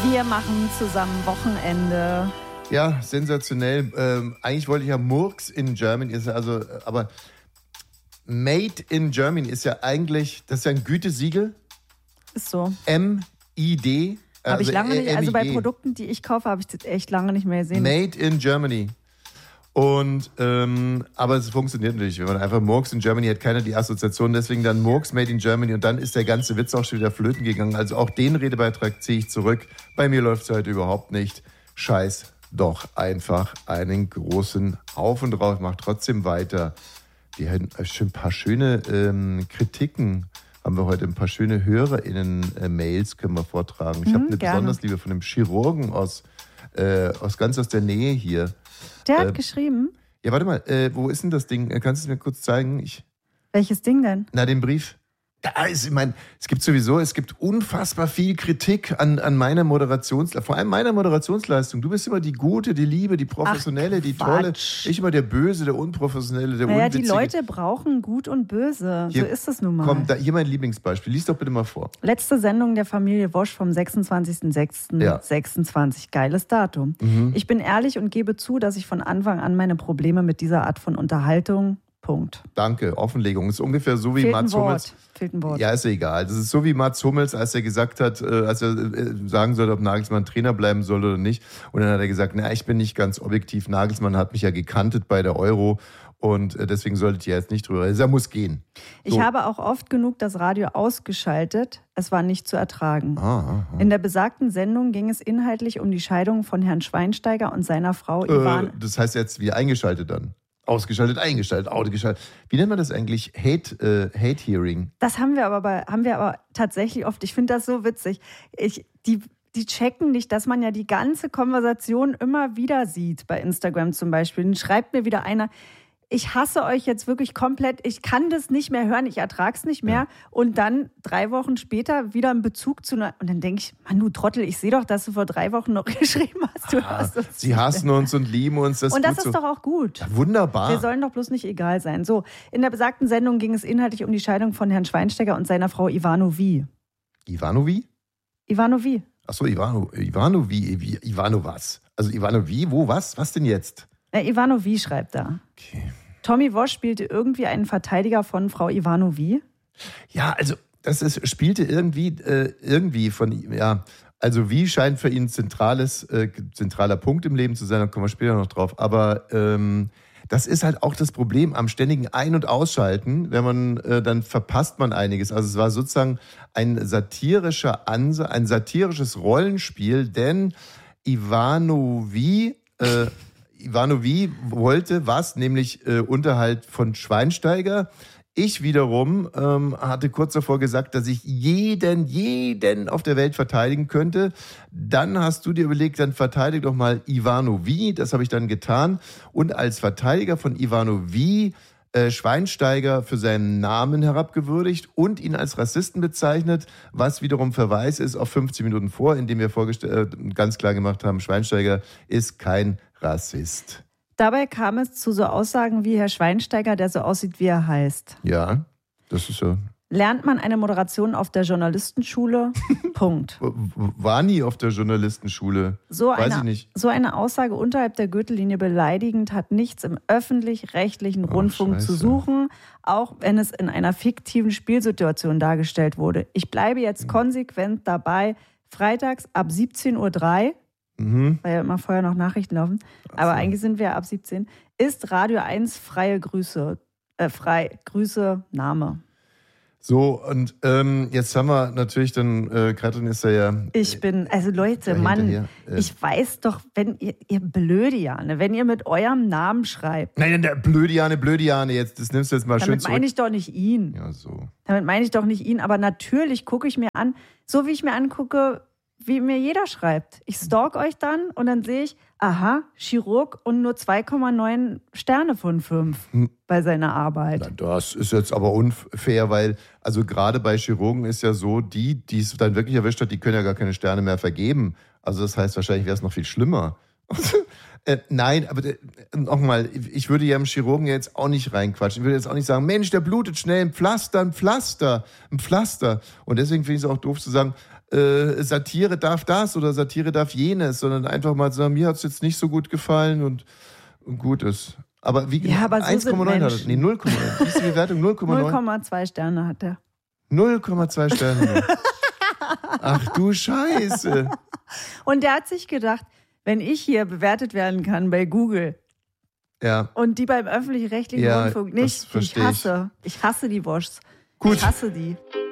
Wir machen zusammen Wochenende. Ja, sensationell. Eigentlich wollte ich ja Murks in Germany, aber Made in Germany ist ja eigentlich, das ist ja ein Gütesiegel. Ist so. MID. Habe ich lange nicht, also bei Produkten, die ich kaufe, habe ich das echt lange nicht mehr gesehen. Made in Germany. Und, aber es funktioniert natürlich. Wenn man einfach Murks in Germany hat, keiner die Assoziation. Deswegen dann Murks Made in Germany und dann ist der ganze Witz auch schon wieder flöten gegangen. Also auch den Redebeitrag ziehe ich zurück. Bei mir läuft es heute überhaupt nicht. Scheiß doch einfach einen großen Auf und drauf. Mach trotzdem weiter. Wir haben schon ein paar schöne Kritiken. Haben wir heute ein paar schöne HörerInnen-Mails können wir vortragen. Ich habe eine besonders liebe von einem Chirurgen aus ganz aus der Nähe hier. Der hat geschrieben? Ja, warte mal, wo ist denn das Ding? Kannst du es mir kurz zeigen? Welches Ding denn? Na, den Brief. Es gibt unfassbar viel Kritik an meiner Moderationsleistung, vor allem meiner Moderationsleistung. Du bist immer die Gute, die Liebe, die Professionelle, die Tolle. Ich immer der Böse, der Unprofessionelle, der Unwitzige. Die Leute brauchen Gut und Böse. So ist es nun mal. Komm, hier mein Lieblingsbeispiel. Lies doch bitte mal vor. Letzte Sendung der Familie Wosch vom 26.06.26. Geiles Datum. Ich bin ehrlich und gebe zu, dass ich von Anfang an meine Probleme mit dieser Art von Unterhaltung... Punkt. Danke, Offenlegung. Das ist ungefähr so wie Fehlt Mats Hummels. Fehlt ein Wort. Ja, ist ja egal. Das ist so wie Mats Hummels, als er gesagt hat, als er sagen sollte, ob Nagelsmann Trainer bleiben soll oder nicht. Und dann hat er gesagt, ich bin nicht ganz objektiv. Nagelsmann hat mich ja gekantet bei der Euro. Und deswegen solltet ihr jetzt nicht drüber reden. Er muss gehen. Ich habe auch oft genug das Radio ausgeschaltet. Es war nicht zu ertragen. In der besagten Sendung ging es inhaltlich um die Scheidung von Herrn Schweinsteiger und seiner Frau Ivan. Das heißt jetzt wie eingeschaltet dann? Ausgeschaltet, eingeschaltet, ausgeschaltet. Wie nennt man das eigentlich? Hate-Hearing. Das haben wir aber tatsächlich oft. Ich finde das so witzig. Die checken nicht, dass man ja die ganze Konversation immer wieder sieht, bei Instagram zum Beispiel. Dann schreibt mir wieder einer, ich hasse euch jetzt wirklich komplett, ich kann das nicht mehr hören, ich ertrage es nicht mehr. Ja. Und dann 3 Wochen später wieder einen Bezug zu einer... Und dann denke ich, Mann, du Trottel, ich sehe doch, dass du vor 3 Wochen noch geschrieben hast. Sie hassen uns und lieben uns. Und das ist doch auch gut. Ja, wunderbar. Wir sollen doch bloß nicht egal sein. So, in der besagten Sendung ging es inhaltlich um die Scheidung von Herrn Schweinsteiger und seiner Frau Ivanovi. Ivanovi? Ivanovi. Achso, Ivanovi. Ivano was? Also Ivanovi, wo, was? Was denn jetzt? Ivanovi schreibt da. Okay. Tommy Wosch spielte irgendwie einen Verteidiger von Frau Ivanovi. Ja, also spielte irgendwie von ihm, ja. Also wie scheint für ihn ein zentraler Punkt im Leben zu sein, da kommen wir später noch drauf. Aber das ist halt auch das Problem am ständigen Ein- und Ausschalten. Wenn man, dann verpasst man einiges. Also es war sozusagen ein satirisches Rollenspiel, denn Ivanovi wollte was, nämlich Unterhalt von Schweinsteiger. Ich wiederum hatte kurz davor gesagt, dass ich jeden auf der Welt verteidigen könnte. Dann hast du dir überlegt, dann verteidige doch mal Ivanovi. Das habe ich dann getan. Und als Verteidiger von Ivanovi Schweinsteiger für seinen Namen herabgewürdigt und ihn als Rassisten bezeichnet, was wiederum Verweis ist auf 15 Minuten vor, indem wir ganz klar gemacht haben, Schweinsteiger ist kein Rassist. Dabei kam es zu so Aussagen wie Herr Schweinsteiger, der so aussieht, wie er heißt. Ja, das ist so. Lernt man eine Moderation auf der Journalistenschule? Punkt. War nie auf der Journalistenschule. Weiß ich nicht. So eine Aussage unterhalb der Gürtellinie beleidigend hat nichts im öffentlich-rechtlichen Rundfunk zu suchen, auch wenn es in einer fiktiven Spielsituation dargestellt wurde. Ich bleibe jetzt konsequent dabei. Freitags ab 17:03 Uhr, weil ja immer vorher noch Nachrichten laufen, aber eigentlich sind wir ab 17, ist Radio 1 freie Grüße. Grüße, Name. So, und jetzt haben wir natürlich dann, Katrin ist ja... Leute, Mann, ich weiß doch, wenn ihr Blödiane, wenn ihr mit eurem Namen schreibt... Nein, der Blödiane, jetzt, das nimmst du jetzt mal schön zurück. Damit meine ich doch nicht ihn. Ja, so. Damit meine ich doch nicht ihn, aber natürlich gucke ich mir an, so wie ich mir angucke, wie mir jeder schreibt. Ich stalk euch dann und dann sehe ich, aha, Chirurg und nur 2,9 Sterne von 5 bei seiner Arbeit. Na, das ist jetzt aber unfair, weil, also gerade bei Chirurgen ist ja so, die es dann wirklich erwischt hat, die können ja gar keine Sterne mehr vergeben. Also das heißt, wahrscheinlich wäre es noch viel schlimmer. Nein, aber nochmal, ich würde ja im Chirurgen jetzt auch nicht reinquatschen. Ich würde jetzt auch nicht sagen, Mensch, der blutet schnell, ein Pflaster. Und deswegen finde ich es auch doof zu sagen, Satire darf das oder Satire darf jenes, sondern einfach mal sagen, mir hat es jetzt nicht so gut gefallen und gut ist. Aber wie ja, aber so 1,9 hat er. Nee, 0,9. Wie ist die Bewertung? 0,9? 0,2 Sterne hat er. 0,2 Sterne. Ach du Scheiße. Und der hat sich gedacht, wenn ich hier bewertet werden kann bei Google und die beim öffentlich-rechtlichen Rundfunk nicht, ich hasse die Wurst. Gut. Ich hasse die.